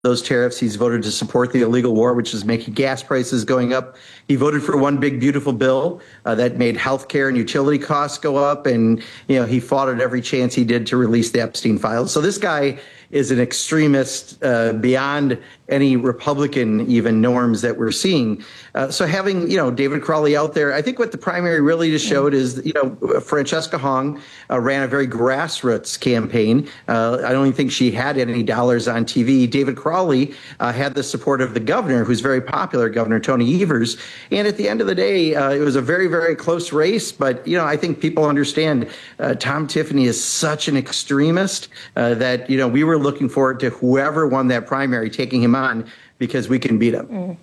those tariffs. He's voted to support the illegal war, which is making gas prices going up. He voted for one big, beautiful bill that made health care and utility costs go up. And, he fought at every chance he did to release the Epstein files. So this guy is an extremist beyond any Republican even norms that we're seeing. So having, David Crowley out there, I think what the primary really just showed is, Francesca Hong ran a very grassroots campaign. I don't even think she had any dollars on TV. David Crowley had the support of the governor, who's very popular, Governor Tony Evers. And at the end of the day, it was a very, very close race. But, I think people understand Tom Tiffany is such an extremist that, we were looking forward to whoever won that primary taking him on because we can beat him. Mm.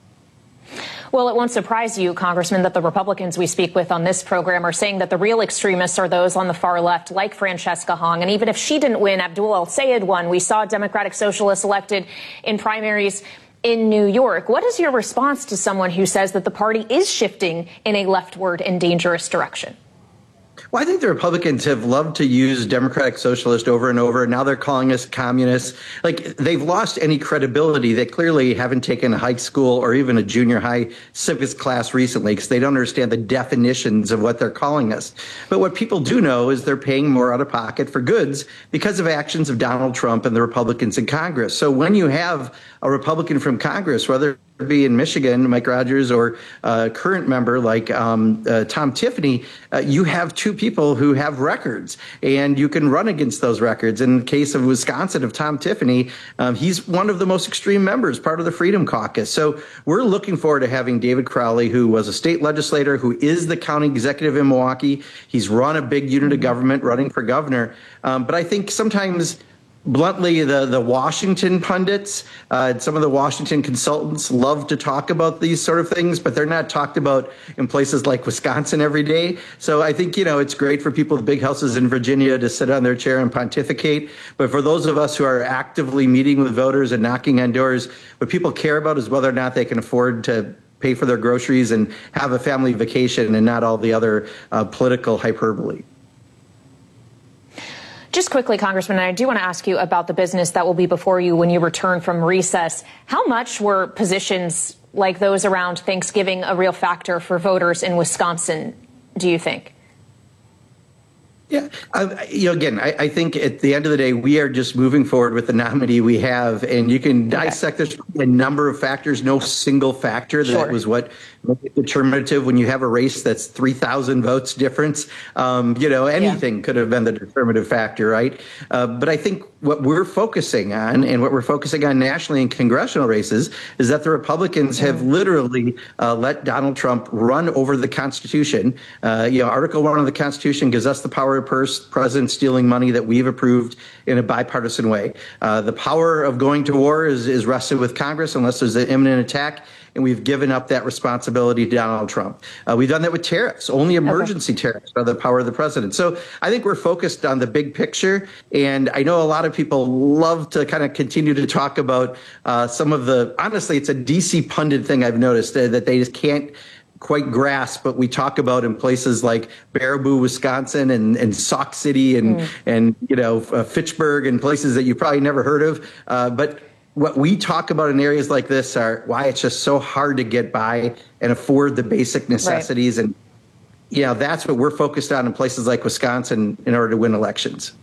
Well, it won't surprise you, Congressman, that the Republicans we speak with on this program are saying that the real extremists are those on the far left, like Francesca Hong. And even if she didn't win, Abdul El-Sayed won. We saw Democratic Socialists elected in primaries in New York. What is your response to someone who says that the party is shifting in a leftward and dangerous direction? Well, I think the Republicans have loved to use Democratic Socialist over and over. Now they're calling us communists. Like, they've lost any credibility. They clearly haven't taken a high school or even a junior high civics class recently because they don't understand the definitions of what they're calling us. But what people do know is they're paying more out of pocket for goods because of actions of Donald Trump and the Republicans in Congress. So when you have a Republican from Congress, whether it be in Michigan, Mike Rogers, or a current member like Tom Tiffany, you have two people who have records, and you can run against those records. In the case of Wisconsin, of Tom Tiffany, he's one of the most extreme members, part of the Freedom Caucus. So we're looking forward to having David Crowley, who was a state legislator, who is the county executive in Milwaukee. He's run a big unit of government, running for governor. But I think sometimes, bluntly, the Washington pundits, some of the Washington consultants love to talk about these sort of things, but they're not talked about in places like Wisconsin every day. So I think, it's great for people with big houses in Virginia to sit on their chair and pontificate. But for those of us who are actively meeting with voters and knocking on doors, what people care about is whether or not they can afford to pay for their groceries and have a family vacation and not all the other political hyperbole. Just quickly, Congressman, I do want to ask you about the business that will be before you when you return from recess. How much were positions like those around Thanksgiving a real factor for voters in Wisconsin, do you think? Yeah, again, I think at the end of the day, we are just moving forward with the nominee we have, and you can dissect there's a number of factors, no single factor that was what made it determinative when you have a race that's 3,000 votes difference. Anything could have been the determinative factor, right? But I think what we're focusing on, and what we're focusing on nationally in congressional races, is that the Republicans have literally let Donald Trump run over the Constitution. Article 1 of the Constitution gives us the power to purse president stealing money that we've approved in a bipartisan way. The power of going to war is rested with Congress unless there's an imminent attack, and we've given up that responsibility to Donald Trump. We've done that with tariffs. Only emergency tariffs are the power of the president. So I think we're focused on the big picture, and I know a lot of people love to kind of continue to talk about some of the, honestly, it's a DC pundit thing I've noticed, that they just can't quite grasp, but we talk about in places like Baraboo, Wisconsin, and Sauk City, and Fitchburg, and places that you probably never heard of. But what we talk about in areas like this are why it's just so hard to get by and afford the basic necessities. Right. And, that's what we're focused on in places like Wisconsin in order to win elections.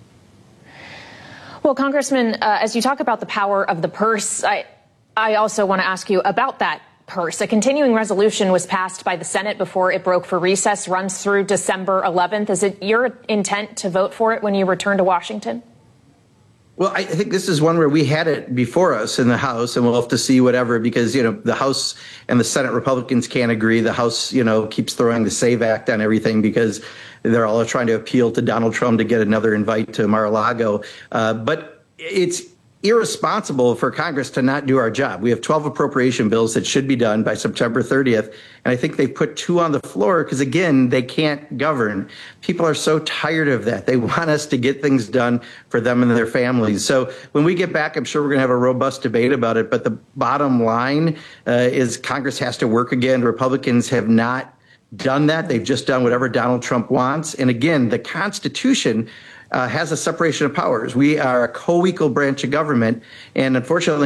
Well, Congressman, as you talk about the power of the purse, I also want to ask you about that purse. A continuing resolution was passed by the Senate before it broke for recess, runs through December 11th. Is it your intent to vote for it when you return to Washington? Well, I think this is one where we had it before us in the House, and we'll have to see whatever, because, the House and the Senate Republicans can't agree. The House, keeps throwing the SAVE Act on everything because they're all trying to appeal to Donald Trump to get another invite to Mar-a-Lago. But it's irresponsible for Congress to not do our job. We have 12 appropriation bills that should be done by September 30th. And I think they put 2 on the floor because, again, they can't govern. People are so tired of that. They want us to get things done for them and their families. So when we get back, I'm sure we're going to have a robust debate about it. But the bottom line is Congress has to work again. Republicans have not done that. They've just done whatever Donald Trump wants. And again, the Constitution has a separation of powers. We are a co-equal branch of government, and unfortunately,